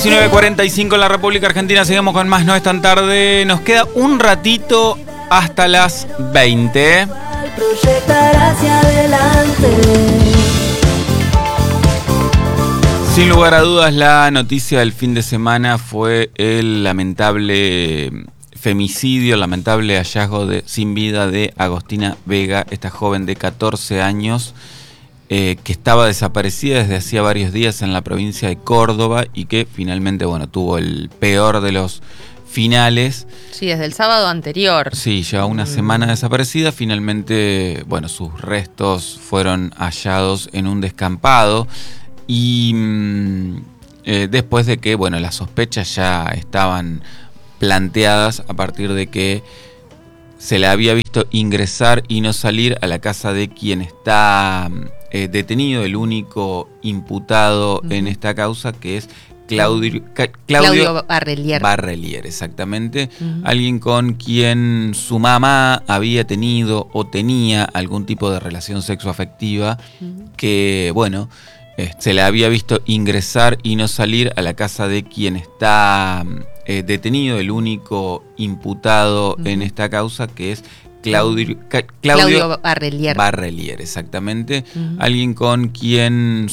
19:45 en la República Argentina, seguimos con más No es tan tarde. Nos queda un ratito hasta las 20. Proyectar hacia adelante. Sin lugar a dudas, la noticia del fin de semana fue el lamentable femicidio, el lamentable hallazgo sin vida de Agostina Vega, esta joven de 14 años que estaba desaparecida desde hacía varios días en la provincia de Córdoba y que finalmente, tuvo el peor de los finales. Sí, desde el sábado anterior. Sí, lleva una semana desaparecida. Finalmente, sus restos fueron hallados en un descampado y después de que, las sospechas ya estaban planteadas a partir de que se la había visto ingresar y no salir a la casa de quien está detenido, el único imputado en esta causa, que es Claudio Barrelier, exactamente. Alguien con quien su mamá había tenido o tenía algún tipo de relación sexoafectiva, que, se la había visto ingresar y no salir a la casa de quien está detenido, el único imputado en esta causa, que es Claudio Barrelier, exactamente. Alguien con quien